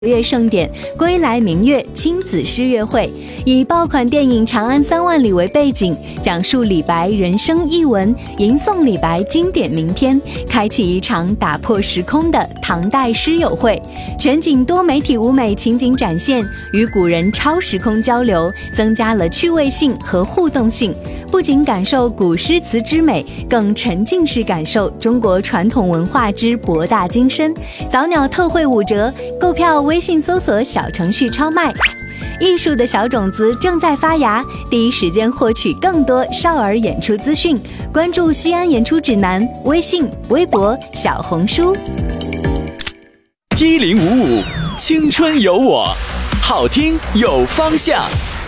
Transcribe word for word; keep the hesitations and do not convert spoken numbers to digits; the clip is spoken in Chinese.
月盛典归来明月亲子诗乐会，以爆款电影《长安三万里》为背景，讲述李白人生译文，吟诵李白经典名篇，开启一场打破时空的唐代诗友会。全景多媒体舞美情景展现，与古人超时空交流，增加了趣味性和互动性。不仅感受古诗词之美，更沉浸式感受中国传统文化之博大精深。早鸟特惠五折，购票微信搜索小程序超卖。艺术的小种子正在发芽，第一时间获取更多少儿演出资讯，关注西安演出指南微信、微博、小红书。 一零五五青春有我，好听有方向。